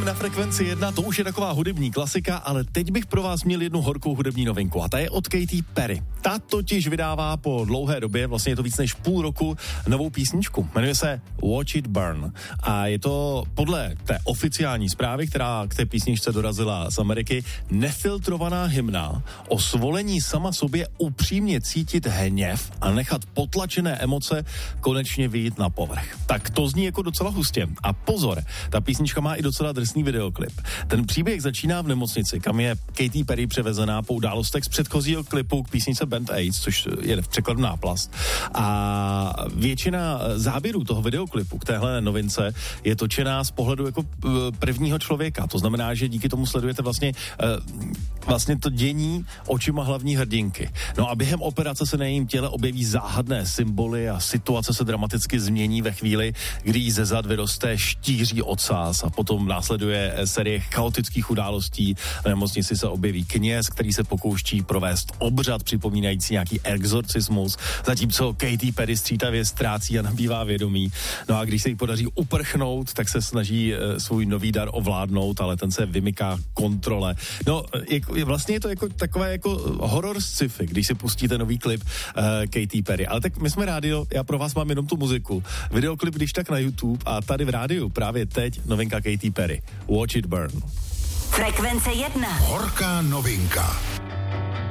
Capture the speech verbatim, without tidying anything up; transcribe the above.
na Frekvenci jedna, to už je taková hudební klasika, ale teď bych pro vás měl jednu horkou hudební novinku a ta je od Katy Perry. Ta totiž vydává po dlouhé době, vlastně je to víc než půl roku, novou písničku. Jmenuje se Watch It Burn a je to podle té oficiální zprávy, která k té písničce dorazila z Ameriky, nefiltrovaná hymna o svolení sama sobě upřímně cítit hněv a nechat potlačené emoce konečně vyjít na povrch. Tak to zní jako docela hustě. A pozor, ta písnička má i docela drsný videoklip. Ten příběh začíná v nemocnici, kam je Katy Perry převezená po událostech z předchozího klipu k písničce Band AIDS, což je v překladu náplast. A většina záběrů toho videoklipu k téhle novince je točená z pohledu jako prvního člověka. To znamená, že díky tomu sledujete vlastně vlastně to dění očima hlavní hrdinky. No a během operace se na jejím těle objeví záhadné symboly a situace se dramaticky změní ve chvíli, kdy jí ze zad vyroste štíří ocas a potom následuje série chaotických událostí. V nemocnici se objeví kněz, který se pokouší provést obřad připomínající nějaký exorcismus, zatímco Katy Perry střítavě ztrácí a nabývá vědomí. No a když se jí podaří uprchnout, tak se snaží e, svůj nový dar ovládnout, ale ten se vymyká kontrole. No, je, vlastně je to jako takové jako horor sci-fi, když si pustíte nový klip e, Katy Perry. Ale tak my jsme rádio, já pro vás mám jenom tu muziku. Videoklip když tak na YouTube a tady v rádiu právě teď novinka Katy Perry. Watch It Burn. Frekvence jedna. Horká novinka.